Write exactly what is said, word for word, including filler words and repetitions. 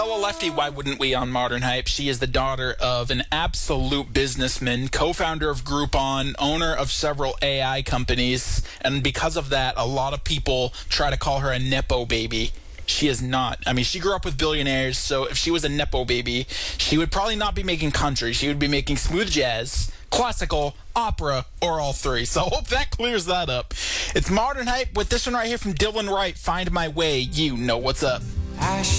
Hello, Lefty. Why wouldn't we on Modern Hype? She is the daughter of an absolute businessman, co-founder of Groupon, owner of several A I companies, and because of that, a lot of people try to call her a Nepo baby. She is not. I mean, she grew up with billionaires, so if she was a Nepo baby, she would probably not be making country. She would be making smooth jazz, classical, opera, or all three. So I hope that clears that up. It's Modern Hype with this one right here from Dylan Wright, Find My Way. You know what's up. I